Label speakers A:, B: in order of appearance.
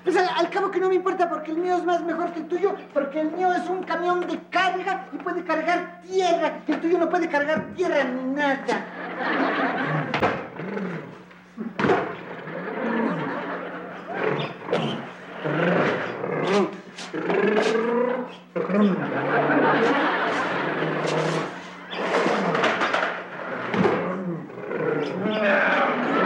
A: Pues al cabo que no me importa porque el mío es más mejor que el tuyo, porque el mío es un camión de carga y puede cargar tierra, y el tuyo no puede cargar tierra ni nada.